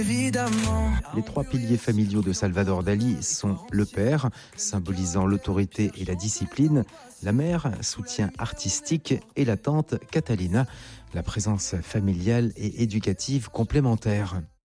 Évidemment. Les trois piliers familiaux de Salvador Dali sont le père, symbolisant l'autorité et la discipline, la mère, soutien artistique, et la tante, Catalina, la présence familiale et éducative complémentaire.